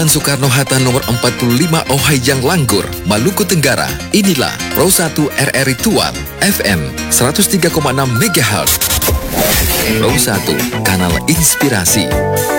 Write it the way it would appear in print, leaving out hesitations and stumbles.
Soekarno-Hatta nomor 45 Ohayang Langgur, Maluku Tenggara. Inilah Pro 1 RRI Tuan, FM 103,6 MHz. Pro 1, kanal inspirasi.